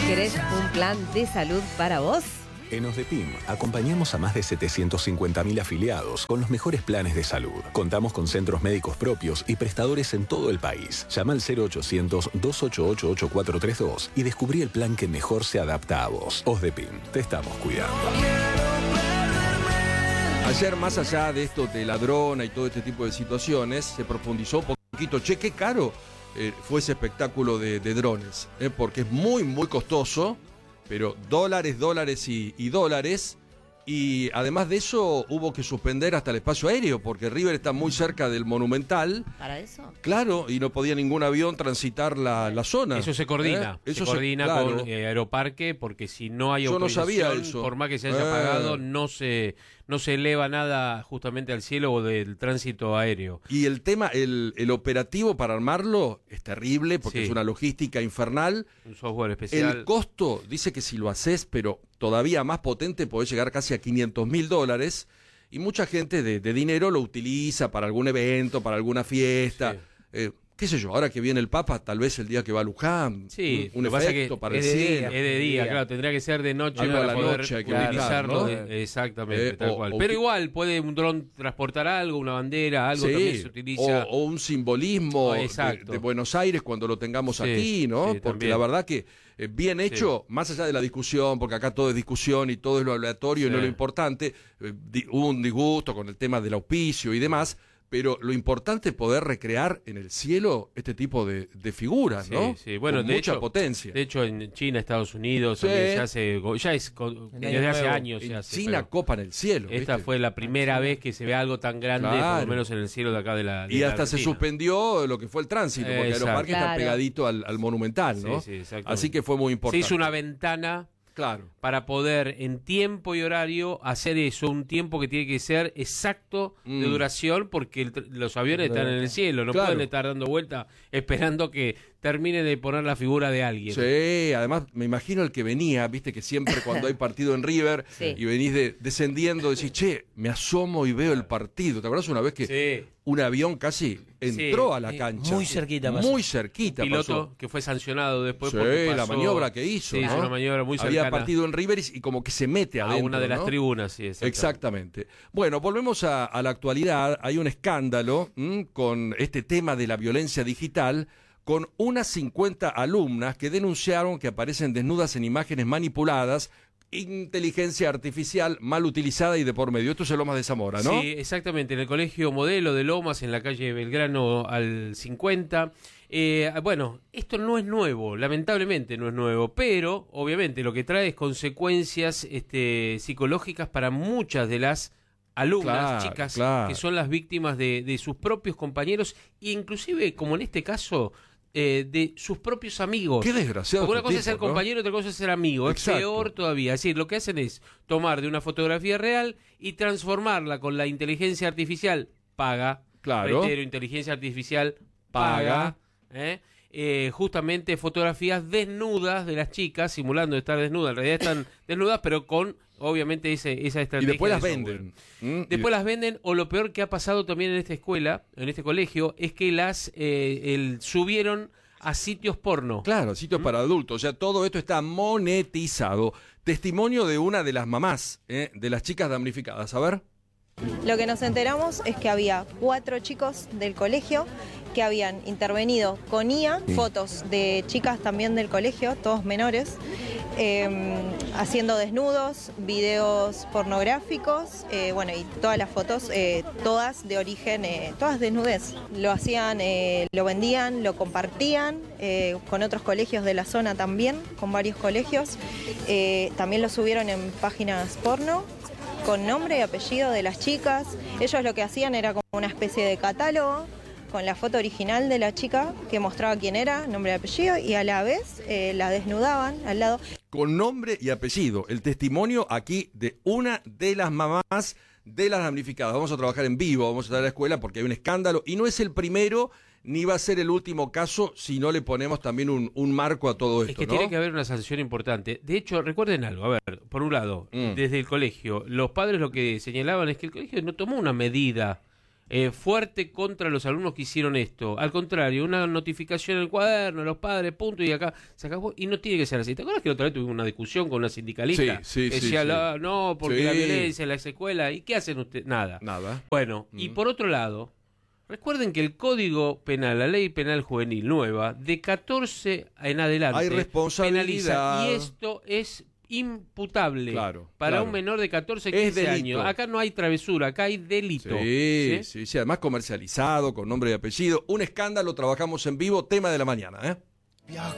¿Querés un plan de salud para vos? En OSDEPIM acompañamos a más de 750.000 afiliados con los mejores planes de salud. Contamos con centros médicos propios y prestadores en todo el país. Llama al 0800-288-8432 y descubrí el plan que mejor se adapta a vos. OSDEPIM, te estamos cuidando. Ayer, más allá de esto de la drona y todo este tipo de situaciones, se profundizó un poquito. Che, qué caro fue ese espectáculo de drones, porque es muy, muy costoso, pero dólares y dólares. Y además de eso, hubo que suspender hasta el espacio aéreo, porque River está muy cerca del Monumental. ¿Para eso? Claro, y no podía ningún avión transitar la zona. Eso se coordina. Eso se coordina claro. con Aeroparque, porque si no hay Yo no autorización, sabía eso. por más que se haya pagado, no se eleva nada justamente al cielo o del tránsito aéreo. Y el tema, el operativo para armarlo es terrible, porque Sí. es una logística infernal. Un software especial. El costo, dice que si lo haces, pero todavía más potente, podés llegar casi a $500.000. Y mucha gente de dinero lo utiliza para algún evento, para alguna fiesta. Sí. Qué sé yo, ahora que viene el Papa, tal vez el día que va a Luján, Sí, un lo que pasa efecto que para el es de cielo. día, es de día, claro, tendría que ser de noche Algo a para la poder noche hay que utilizarlo. ubicar, ¿no? Exactamente, tal O- cual. o Pero que- igual puede un dron transportar algo, una bandera, algo también se utiliza. o un simbolismo Exacto. de Buenos Aires cuando lo tengamos Sí, aquí, ¿no? sí, Porque también. la verdad que bien hecho, más allá de la discusión, porque acá todo es discusión y todo es lo aleatorio y Sí. no lo importante, hubo un disgusto con el tema del auspicio y demás. Pero lo importante es poder recrear en el cielo este tipo de figuras, ¿no? Sí, bueno, con de mucha hecho, potencia. De hecho, en China, Estados Unidos, Sí. también se hace, desde hace años se En hace. China pero copan el cielo. esta ¿viste? fue la primera vez que se ve algo tan grande, por Claro. lo menos en el cielo de acá de la Y la hasta se Argentina. suspendió lo que fue el tránsito, porque Exacto. Aeroparque está Claro. pegadito al Monumental, ¿no? Sí, exactamente. Así que fue muy Se importante. hizo una ventana Claro. para poder en tiempo y horario hacer eso, un tiempo que tiene que ser exacto de duración, porque los aviones están en el cielo, no Claro. pueden estar dando vuelta esperando que termine de poner la figura de alguien. Sí, además me imagino el que venía, viste que siempre cuando hay partido en River Sí. y venís descendiendo, decís, che, me asomo y veo el partido. ¿Te acuerdas una vez que Sí. un avión casi entró a la cancha? muy cerquita pasó. Muy cerquita Piloto pasó. que fue sancionado después Sí, porque la pasó- maniobra que hizo, Sí, hizo ¿no? una maniobra muy cercana Había partido en River y como que se mete a adentro, una de las ¿no? tribunas, sí, Exactamente. Bueno, volvemos a la actualidad. Hay un escándalo con este tema de la violencia digital, con unas 50 alumnas que denunciaron que aparecen desnudas en imágenes manipuladas, inteligencia artificial mal utilizada y de por medio. Esto es en Lomas de Zamora, ¿no? Sí, exactamente, en el Colegio Modelo de Lomas, en la calle Belgrano al 50. Bueno, esto no es nuevo, lamentablemente no es nuevo, pero obviamente lo que trae es consecuencias psicológicas para muchas de las alumnas, Claro, chicas, claro. que son las víctimas de sus propios compañeros e inclusive, como en este caso, de sus propios amigos. Qué desgraciado. Porque una cosa este es ser tipo, ¿no? compañero, otra cosa es ser amigo. Exacto. Es peor todavía. Es decir, lo que hacen es tomar de una fotografía real y transformarla con la inteligencia artificial paga. Claro. Reitero, inteligencia artificial paga. Justamente fotografías desnudas de las chicas, simulando estar desnudas. En realidad están desnudas, pero con, obviamente, esa estrategia. Y después las de software. venden. Después las venden, o lo peor que ha pasado también en esta escuela, en este colegio, es que las subieron a sitios porno. Claro, sitios para adultos. O sea, todo esto está monetizado. Testimonio de una de las mamás de las chicas damnificadas. A ver. Lo que nos enteramos es que había 4 chicos del colegio que habían intervenido con IA, fotos de chicas también del colegio, todos menores, haciendo desnudos, videos pornográficos, bueno, y todas las fotos, todas de origen, todas desnudez. Lo hacían, lo vendían, lo compartían con otros colegios de la zona también, con varios colegios. También lo subieron en páginas porno, con nombre y apellido de las chicas. Ellos lo que hacían era como una especie de catálogo con la foto original de la chica que mostraba quién era, nombre y apellido, y a la vez la desnudaban al lado. Con nombre y apellido. El testimonio aquí de una de las mamás de las damnificadas. Vamos a trabajar en vivo, vamos a estar a la escuela porque hay un escándalo y no es el primero ni va a ser el último caso si no le ponemos también un marco a todo esto, Es que ¿no? tiene que haber una sanción importante. De hecho, recuerden algo, a ver, por un lado, desde el colegio, los padres lo que señalaban es que el colegio no tomó una medida fuerte contra los alumnos que hicieron esto. Al contrario, una notificación en el cuaderno, los padres, punto, y acá se acabó. Y no tiene que ser así. ¿Te acuerdas que la otra vez tuvimos una discusión con una sindicalista? Sí, que decía, sí. no, porque Sí. la violencia en las escuelas. ¿Y qué hacen ustedes? Nada. Bueno, y por otro lado, recuerden que el Código Penal, la Ley Penal Juvenil nueva, de 14 en adelante, Hay responsabilidad. penaliza. Y esto es imputable para un menor de 14, 15 años. Acá no hay travesura, acá hay delito. Sí, además comercializado, con nombre y apellido. Un escándalo, trabajamos en vivo, tema de la mañana, ¿eh?